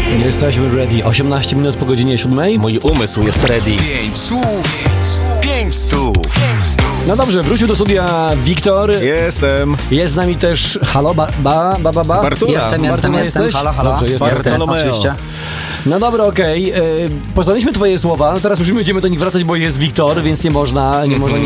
Jesteśmy ready. 18 minut po godzinie 7. Mój umysł jest ready. 5 słów, 5 stów. No dobrze, wrócił do studia Wiktor. Jestem. Jest z nami też, halo, Bartura. Jestem, jesteś? halo. Dobrze, jesteś. Jestem, oczywiście. No dobra, okej. Poznaliśmy twoje słowa, no teraz już będziemy do nich wracać, bo jest Wiktor, więc nie można.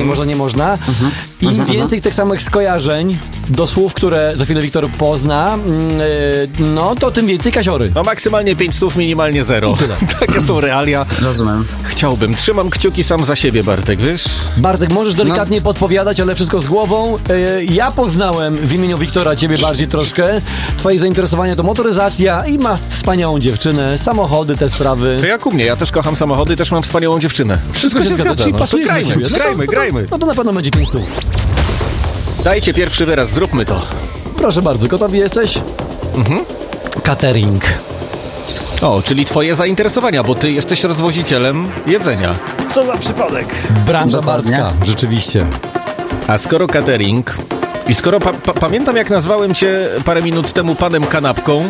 Im więcej tych samych skojarzeń do słów, które za chwilę Wiktor pozna, no to tym więcej kasiory. No maksymalnie 5 stów, minimalnie 0. Takie są realia. Rozumiem. Chciałbym. Trzymam kciuki sam za siebie, Bartek, wiesz? Bartek, możesz delikatnie podpowiadać, ale wszystko z głową. Ja poznałem w imieniu Wiktora ciebie bardziej troszkę. Twoje zainteresowanie to motoryzacja i ma wspaniałą dziewczynę, samochody, te sprawy. To jak u mnie, ja też kocham samochody, też mam wspaniałą dziewczynę. Wszystko się zgadza, czyli no. pasuje To do ciebie. grajmy. No to na pewno będzie 5 stów. Dajcie pierwszy wyraz, zróbmy to. Proszę bardzo, gotowi jesteś? Catering. O, czyli twoje zainteresowania, bo ty jesteś rozwozicielem jedzenia. Co za przypadek. Branża Dokładnie. Bartka, rzeczywiście. A skoro catering i skoro pamiętam, jak nazwałem cię parę minut temu panem kanapką,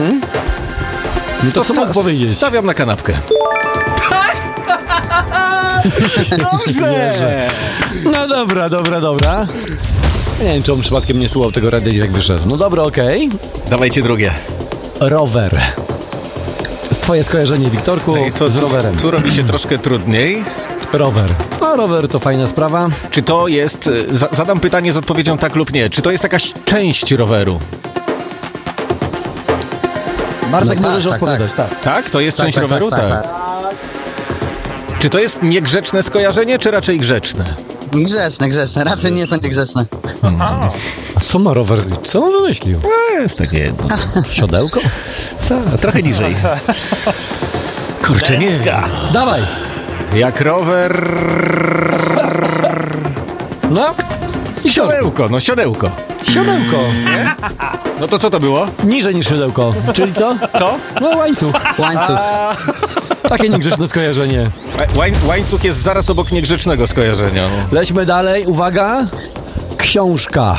No to co mógł powiedzieć? Stawiam na kanapkę. Dobrze. No dobra. Nie wiem, czy on przypadkiem nie słuchał tego radia, jak wyszedł. No dobra, okej. Dawajcie drugie. Rower. Twoje skojarzenie, Wiktorku, z rowerem. Tu robi się troszkę trudniej. Rower. No, rower to fajna sprawa. Czy to jest... Zadam pytanie z odpowiedzią tak lub nie. Czy to jest jakaś część roweru? Bartek, No możesz tak, odpowiadać, tak. Tak? To jest część roweru? Tak. Czy to jest niegrzeczne skojarzenie, czy raczej grzeczne? Grzeczne. Raczej nie to niegrzeczne. A co ma rower? Co on wymyślił? Jest takie... Siodełko? Tak, trochę niżej. Kurczę, nie. Dawaj! Jak rower... No i Siodełko, no siodełko. siodełko. No to co to było? Niżej niż siodełko. Czyli co? Co? No łańcuch. Łańcuch. Takie niegrzeczne skojarzenie. Łańcuch jest zaraz obok niegrzecznego skojarzenia. No. Lećmy dalej. Uwaga. Książka.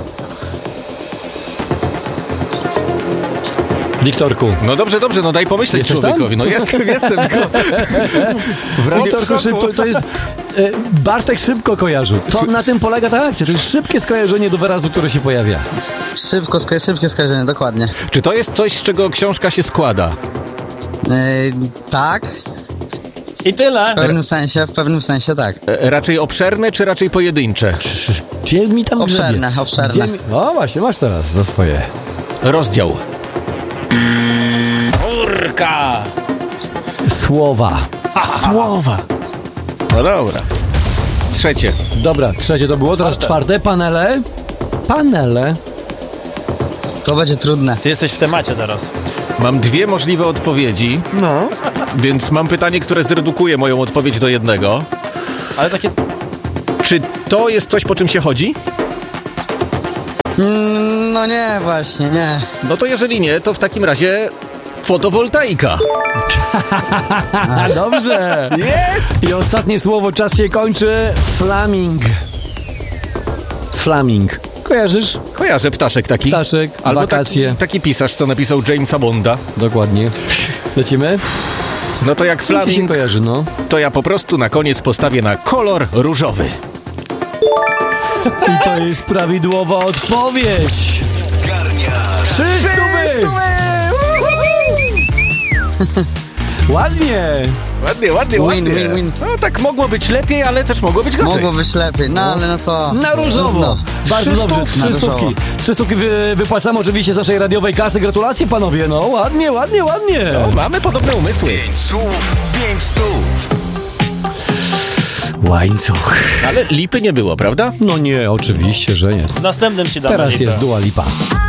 Wiktorku. No dobrze, no daj pomyśleć Jesteś człowiekowi. tam? No jestem, tylko... Wiktorku, szybko, to jest... Bartek szybko kojarzył. To na tym polega ta akcja. To jest szybkie skojarzenie do wyrazu, które się pojawia. Szybkie skojarzenie, dokładnie. Czy to jest coś, z czego książka się składa? Tak. I tyle. W pewnym sensie tak. Raczej obszerne, czy raczej pojedyncze? Gdzie mi tam Obszerne. No właśnie, masz teraz za swoje. Rozdział. Urka! Słowa. Słowa. No dobra. Trzecie. Dobra, trzecie to było, teraz czwarte. Panele. To będzie trudne. Ty jesteś w temacie teraz. Mam dwie możliwe odpowiedzi, No. więc mam pytanie, które zredukuje moją odpowiedź do jednego. Ale takie... Czy to jest coś, po czym się chodzi? No nie, właśnie, nie. No to jeżeli nie, to w takim razie fotowoltaika. A, dobrze. Jest! I ostatnie słowo, czas się kończy. Flaming. Kojarzysz? Kojarzę ptaszek taki. Ptaszek, Albo wakacje. taki pisarz, co napisał Jamesa Bonda. Dokładnie. Lecimy? No to jak Co ci się flaming, kojarzy, no? to ja po prostu na koniec postawię na kolor różowy. I to jest prawidłowa odpowiedź. Zgarnia 3 stówy! Ładnie. Ładnie. Win. No tak mogło być lepiej, ale też mogło być gorzej. Mogło być lepiej, no ale no co? Na różowo. No. Bardzo Trzy dobrze, stówki. 3 stówki. 3 stówki wypłacamy oczywiście z naszej radiowej kasy. Gratulacje panowie, no ładnie. No, mamy podobne umysły. 5 słów, 5 stów. Łańcuch. Ale lipy nie było, prawda? No nie, oczywiście, że nie. W następnym ci damy Teraz lipę. jest Dua Lipa.